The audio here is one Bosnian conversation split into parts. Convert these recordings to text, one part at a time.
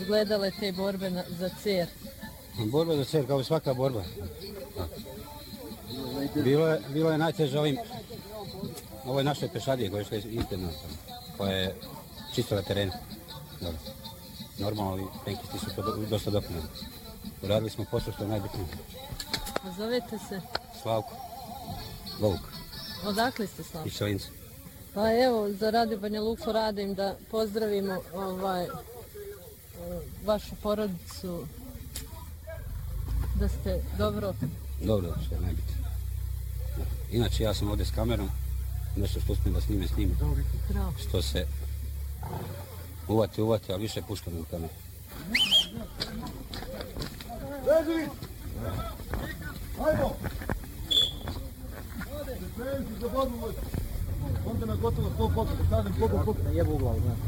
izgledale te borbe za CER? Borba za CER kao i svaka borba. Bilo je najteže ovoj našoj pešadije koja je ispredna, koja je čistila teren. Normalno, ovi tenkisti su to dosta dopunali. Uradili smo posao što je najbitnije. A zovete se? Slavko. Vovuk. Odakle ste, Slavko? Iz Šalinca. Pa evo, za Radio Banja Luku radim da pozdravimo vašu porodicu, da ste dobro. Dobro, što je najbitnije. Inače, ja sam ovdje s kamerom, nešto što uspijem da snime. Što se uvati, ali više puštam u kameru. Leži! Ajmo! Spremci za borbu vojci. Onda me gotovo 100%, stavim kogu. Da jebu u glavu, da.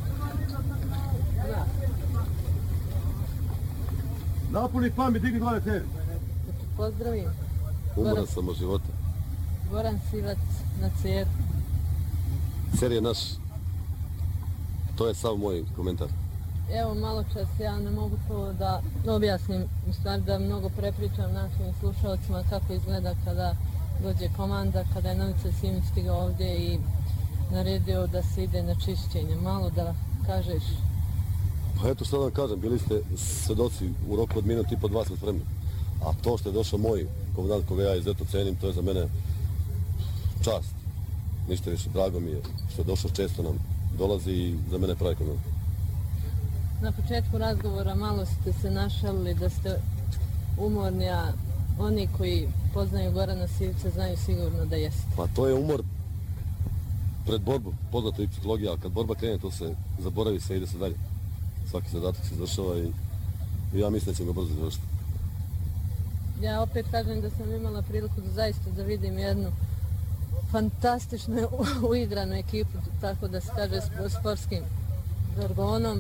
Napuni pamet, digni glave tebi. Da te pozdravim. Umoran sam od života. Goran Sivac na CER. CER je naš. To je sav moj komentar. Evo, malo čas ja ne mogu to da objasnim, u stvari da mnogo prepričam našim slušalcima kako izgleda kada dođe komanda, kada je Novica Simić stigao ovdje i naredio da se ide na čišćenje. Malo da kažeš. Pa eto što da vam kažem, bili ste svedoci u roku od minut i po 2 smo spremni. A to što je došao moj komandant koga ja izuzetno cenim, to je za mene čast. Ništa više, drago mi je što je došao, često nam dolazi i za mene pravi komandant. Na početku razgovora malo ste se našalili da ste umorni, a oni koji poznaju Gorana Sivca znaju sigurno da jeste. Pa to je umor pred borbu, poznata i psihologija, kad borba krene to se zaboravi se, ide se dalje. Svaki zadatak se završava i ja mislim da ćemo ga brzo završiti. Ja opet kažem da sam imala priliku da zaista da vidim jednu fantastično uigranu ekipu, tako da se kaže sportskim žargonom.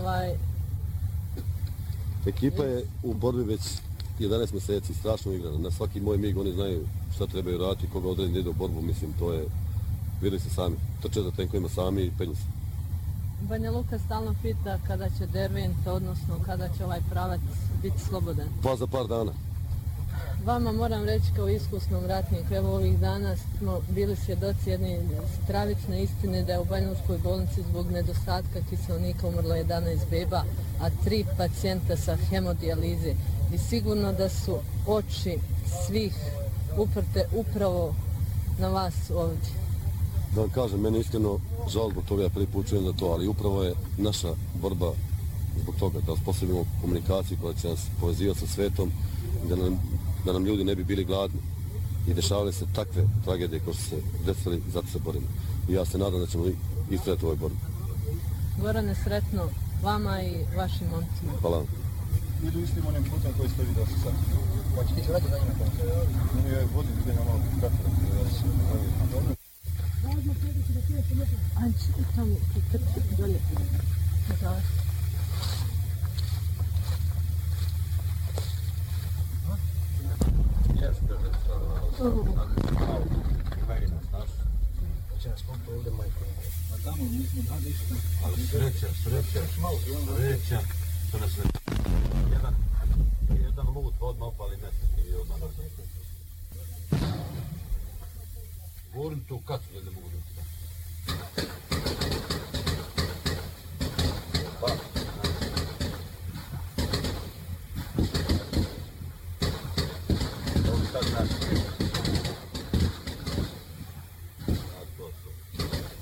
Ekipa je u borbi već 11 mjeseci, strašno igrana. Na svaki moj mig oni znaju šta trebaju raditi, koga odredi da ide u borbu, mislim, to je, vidjeli se sami, trče za tenkovima sami i penju se. Banja Luka stalno pita kada će Dervent, odnosno kada će ovaj pravac biti slobodan. Pa za par dana. Vama moram reći kao iskusnom ratniku, evo ovih dana smo bili svjedoci jedne stravične istine da je u Banjalučkoj bolnici zbog nedostatka kiselnika umrlo 11 beba, a 3 pacijenta sa hemodijalize. I sigurno da su oči svih uprte upravo na vas ovdje. Da vam kažem, meni iskreno žal zbog toga, ja prvi put čujem za to, ali upravo je naša borba zbog toga, da uspostavimo komunikaciju koja će nas povezivati sa svetom, da nam ljudi ne bi bili gladni i dešavale se takve tragedije koje su se desili, zato se borimo. I ja se nadam da ćemo istrajati u ovoj borbi. Gorane, sretno vama i vašim momcima. Hvala vam. Idu istim onim putem koji ste vidio sad. Hoće ti se vratiti za njima tamo? Meni je vodim, ide na malo kratko. Ajde, tamo, trči, dolje. Da. Ali sreća, što nas jedan lud odmah opali mesec i odmah nazad. Govorim tu kacu da ne mogu doći. Pa. Ovo sad naši.